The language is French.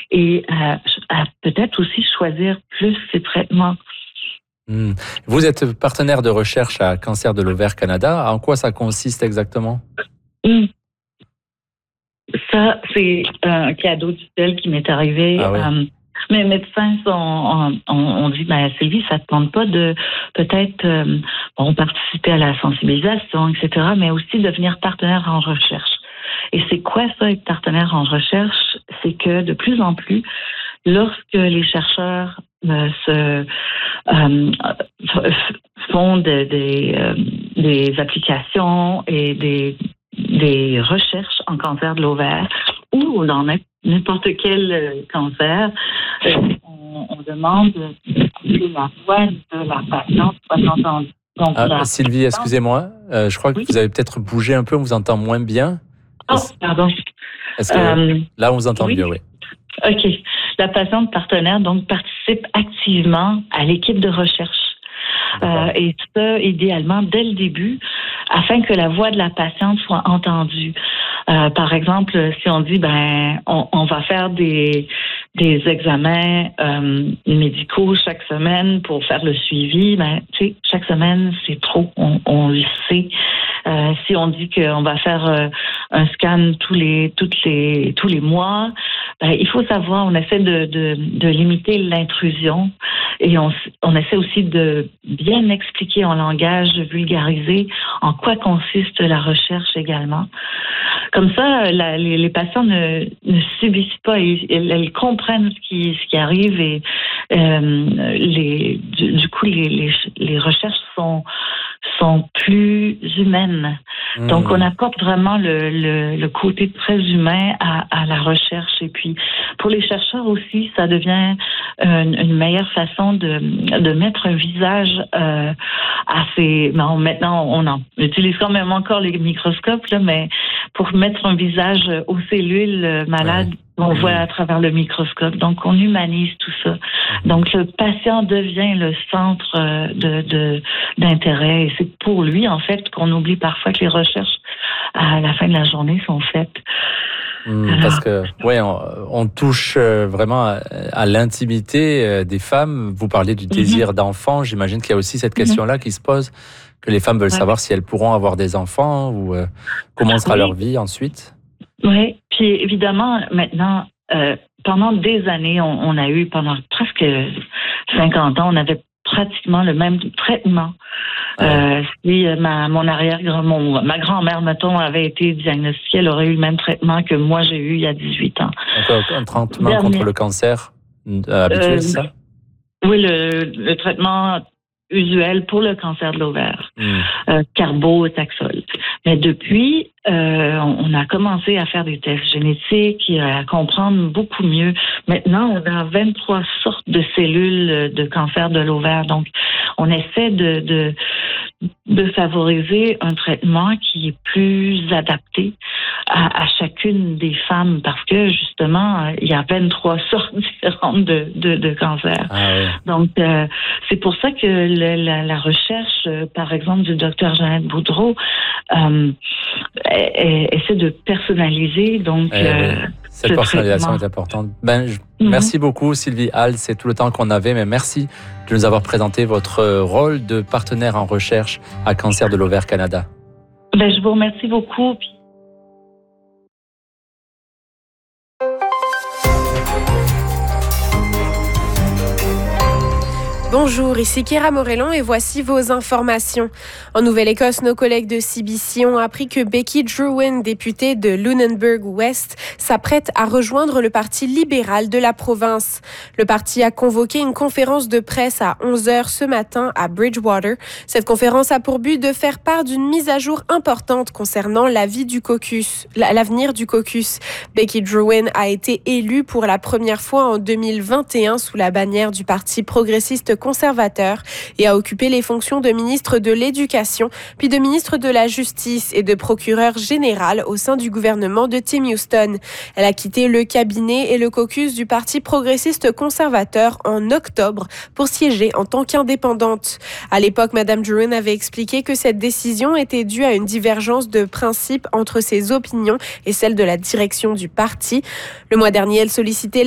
et à peut-être aussi choisir plus ses traitements. Vous êtes partenaire de recherche à Cancer de l'ovaire Canada. En quoi ça consiste exactement? Ça, c'est un cadeau du ciel qui m'est arrivé. Ah oui. Mes médecins ont dit, Sylvie, ça te tente pas de peut-être participer à la sensibilisation, etc., mais aussi devenir partenaire en recherche. Et c'est quoi ça, être partenaire en recherche? C'est que de plus en plus, lorsque les chercheurs font des applications et des recherches en cancer de l'ovaire ou dans n'importe quel cancer, on demande que la voix de la patiente soit entendue. Donc, Sylvie, excusez-moi, je crois que vous avez peut-être bougé un peu, on vous entend moins bien. Pardon. Est-ce que là, on vous entend mieux, oui. OK. La patiente partenaire, donc, participe activement à l'équipe de recherche. Et ça, idéalement, dès le début, afin que la voix de la patiente soit entendue. Par exemple, si on dit, on va faire des examens médicaux chaque semaine pour faire le suivi, chaque semaine, c'est trop, on le sait. Si on dit qu'on va faire un scan tous les mois, il faut savoir, on essaie de limiter l'intrusion et on essaie aussi de bien expliquer en langage vulgarisé en quoi consiste la recherche également. Comme ça, les patients ne subissent pas, elles comprennent ce qui arrive et du coup, les recherches sont plus humaines. Donc, on apporte vraiment le côté très humain à la recherche. Et puis, pour les chercheurs aussi, ça devient une meilleure façon de mettre un visage à ces... maintenant, on utilise quand même encore les microscopes, là, mais pour mettre un visage aux cellules malades, on voit à travers le microscope. Donc, on humanise tout ça. Donc, le patient devient le centre d'intérêt. Et c'est pour lui, en fait, qu'on oublie parfois que les recherches, à la fin de la journée, sont faites. Parce que, on touche vraiment à l'intimité des femmes. Vous parlez du désir d'enfant. J'imagine qu'il y a aussi cette question-là qui se pose, que les femmes veulent savoir si elles pourront avoir des enfants ou comment sera leur vie ensuite. Oui, puis évidemment, maintenant, pendant des années, on a eu, pendant presque 50 ans, on avait pratiquement le même traitement. Si ma grand-mère, mettons, avait été diagnostiquée, elle aurait eu le même traitement que moi j'ai eu il y a 18 ans. Donc, un traitement contre le cancer habituel, c'est ça? Oui, le traitement usuel pour le cancer de l'ovaire, carbotaxol. Mais depuis, on a commencé à faire des tests génétiques et à comprendre beaucoup mieux. Maintenant, on a 23 sortes de cellules de cancer de l'ovaire. Donc, on essaie de favoriser un traitement qui est plus adapté à chacune des femmes parce que, justement, il y a 23 sortes différentes de cancer. Donc, c'est pour ça que la recherche, par exemple, du docteur Jeannette Boudreau, essaie de personnaliser. Donc, cette personnalisation est importante. Merci beaucoup, Sylvie Hall. C'est tout le temps qu'on avait, mais merci de nous avoir présenté votre rôle de partenaire en recherche à Cancer de l'ovaire Canada. Je vous remercie beaucoup. Bonjour, ici Kéra Morellon et voici vos informations. En Nouvelle-Écosse, nos collègues de CBC ont appris que Becky Drouin, députée de Lunenburg West, s'apprête à rejoindre le Parti libéral de la province. Le parti a convoqué une conférence de presse à 11h ce matin à Bridgewater. Cette conférence a pour but de faire part d'une mise à jour importante concernant l'avenir du caucus. Becky Drouin a été élue pour la première fois en 2021 sous la bannière du Parti progressiste conservateur et a occupé les fonctions de ministre de l'Éducation, puis de ministre de la Justice et de procureur général au sein du gouvernement de Tim Houston. Elle a quitté le cabinet et le caucus du Parti progressiste conservateur en octobre pour siéger en tant qu'indépendante. À l'époque, Mme Drouin avait expliqué que cette décision était due à une divergence de principe entre ses opinions et celles de la direction du parti. Le mois dernier, elle sollicitait